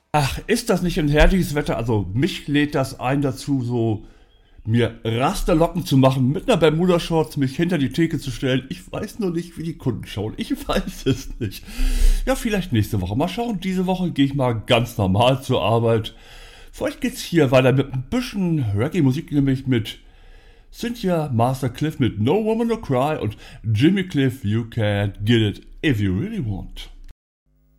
Ach, ist das nicht ein herrliches Wetter? Also mich lädt das ein dazu, so mir Rasterlocken zu machen, mit einer Bermuda-Shorts mich hinter die Theke zu stellen. Ich weiß nur nicht, wie die Kunden schauen. Ich weiß es nicht. Ja, vielleicht nächste Woche. Mal schauen. Diese Woche gehe ich mal ganz normal zur Arbeit. Für euch geht's hier weiter mit ein bisschen Reggae-Musik, nämlich mit Cynthia Master Cliff mit No Woman No Cry und Jimmy Cliff You Can't Get It If You Really Want.